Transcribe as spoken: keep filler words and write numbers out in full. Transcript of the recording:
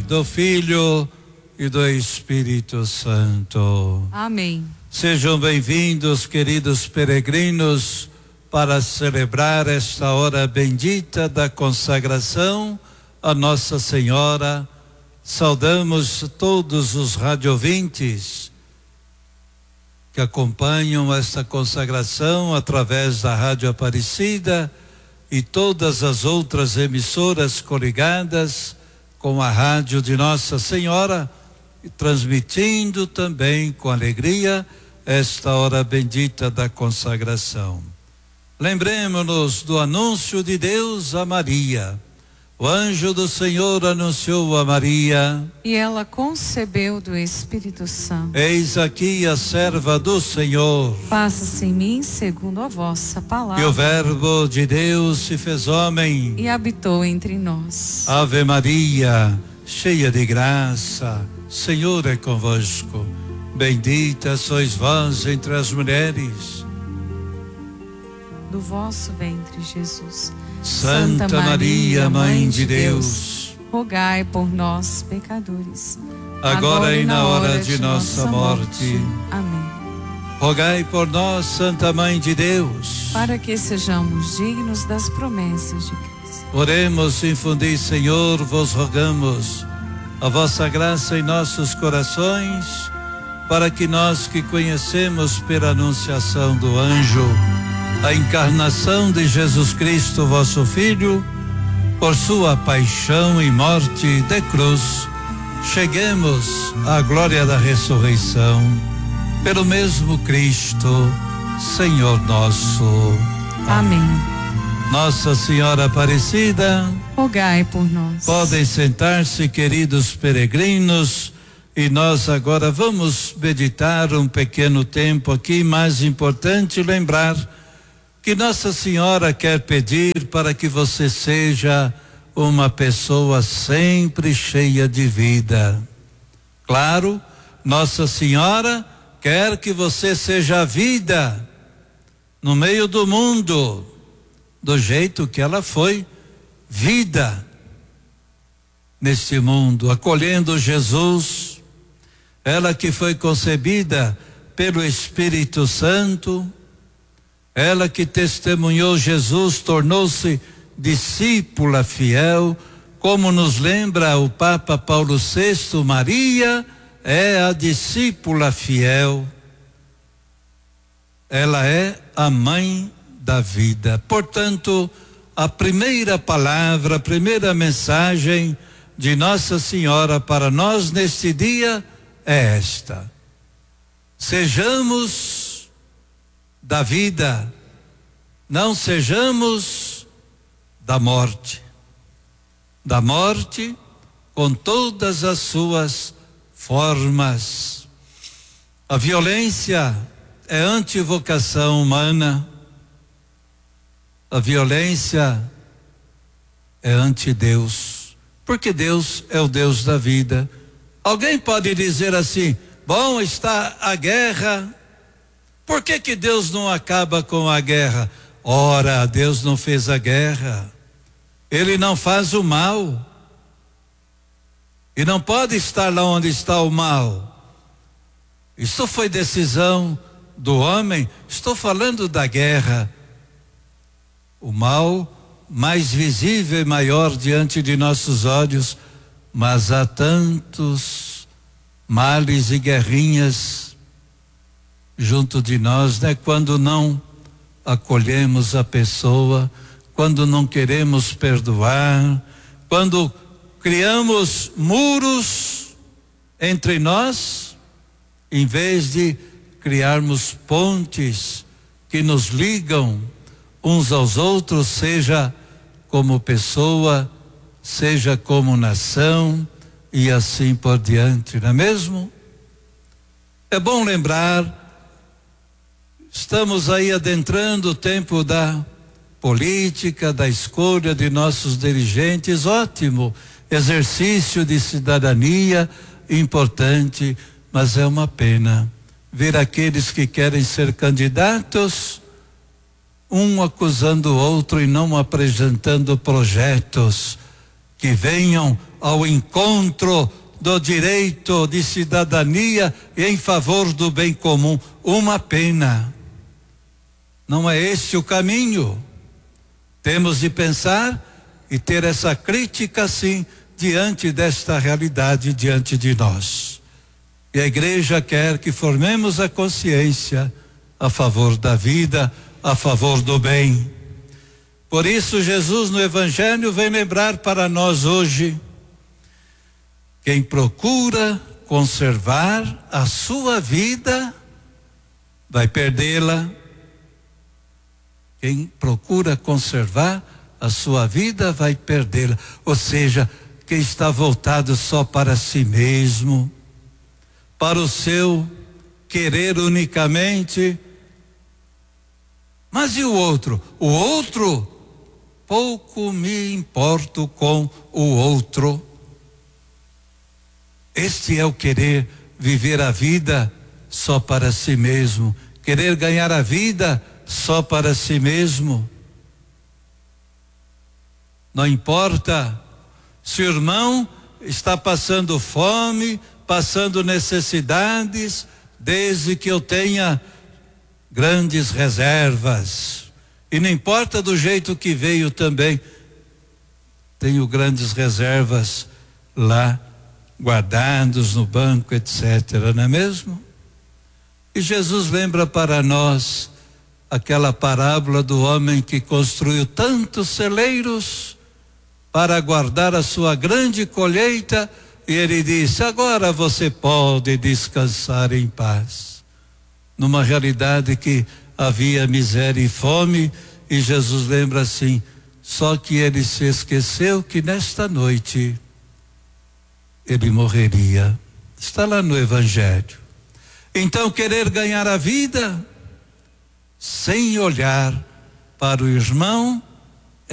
do Filho e do Espírito Santo. Amém. Sejam bem-vindos, queridos peregrinos, para celebrar esta hora bendita da consagração a Nossa Senhora. Saudamos todos os radiovintes que acompanham esta consagração através da Rádio Aparecida e todas as outras emissoras coligadas com a rádio de Nossa Senhora, e transmitindo também com alegria esta hora bendita da consagração. Lembremos-nos do anúncio de Deus a Maria. O anjo do Senhor anunciou a Maria, e ela concebeu do Espírito Santo. Eis aqui a serva do Senhor. Faça-se em mim segundo a vossa palavra. E o Verbo de Deus se fez homem e habitou entre nós. Ave Maria, cheia de graça, Senhor é convosco. Bendita sois vós entre as mulheres. Do vosso ventre, Jesus. Santa, Santa Maria, Mãe de Deus, Deus, rogai por nós, pecadores, agora, agora e na hora de, de nossa morte. morte. Amém. Rogai por nós, Santa Mãe de Deus, para que sejamos dignos das promessas de Cristo. Oremos, infundi, Senhor, vos rogamos a vossa graça em nossos corações, para que nós que conhecemos pela anunciação do anjo a encarnação de Jesus Cristo, vosso Filho, por sua paixão e morte de cruz, cheguemos à glória da ressurreição, pelo mesmo Cristo, Senhor nosso. Amém. Nossa Senhora Aparecida, rogai por nós. Podem sentar-se, queridos peregrinos, e nós agora vamos meditar um pequeno tempo aqui. Mais importante lembrar que Nossa Senhora quer pedir para que você seja uma pessoa sempre cheia de vida. Claro, Nossa Senhora quer que você seja vida no meio do mundo, do jeito que ela foi vida neste mundo, acolhendo Jesus, ela que foi concebida pelo Espírito Santo, ela que testemunhou Jesus, tornou-se discípula fiel, como nos lembra o Papa Paulo sexto, Maria é a discípula fiel, ela é a mãe da vida. Portanto, a primeira palavra, a primeira mensagem de Nossa Senhora para nós neste dia é esta: sejamos da vida, não sejamos da morte, da morte com todas as suas formas. A violência é antivocação humana, a violência é anti-Deus, porque Deus é o Deus da vida. Alguém pode dizer assim: bom, está a guerra, por que que Deus não acaba com a guerra? Ora, Deus não fez a guerra, Ele não faz o mal, e não pode estar lá onde está o mal. Isso foi decisão do homem. Estou falando da guerra, o mal mais visível e maior diante de nossos olhos, mas há tantos males e guerrinhas junto de nós, né? Quando não acolhemos a pessoa, quando não queremos perdoar, quando criamos muros entre nós, em vez de criarmos pontes que nos ligam uns aos outros, seja como pessoa, seja como nação, e assim por diante, não é mesmo? É bom lembrar, estamos aí adentrando o tempo da política, da escolha de nossos dirigentes. Ótimo, exercício de cidadania importante, mas é uma pena ver aqueles que querem ser candidatos, um acusando o outro e não apresentando projetos que venham ao encontro do direito de cidadania e em favor do bem comum. Uma pena. Não é esse o caminho. Temos de pensar e ter essa crítica, sim, diante desta realidade, diante de nós. E a igreja quer que formemos a consciência a favor da vida, a favor do bem. Por isso, Jesus no Evangelho vem lembrar para nós hoje: quem procura conservar a sua vida vai perdê-la. Quem procura conservar a sua vida vai perdê-la. Ou seja, quem está voltado só para si mesmo, para o seu querer unicamente. Mas e o outro? O outro, pouco me importo com o outro. Este é o querer viver a vida só para si mesmo, querer ganhar a vida só para si mesmo. Não importa se o irmão está passando fome, passando necessidades, desde que eu tenha grandes reservas. E não importa do jeito que veio também, tenho grandes reservas lá guardados no banco, etcétera, não é mesmo? E Jesus lembra para nós aquela parábola do homem que construiu tantos celeiros para guardar a sua grande colheita, e ele disse: agora você pode descansar em paz. Numa realidade que havia miséria e fome, e Jesus lembra assim: só que ele se esqueceu que nesta noite ele morreria. Está lá no Evangelho. Então, querer ganhar a vida sem olhar para o irmão,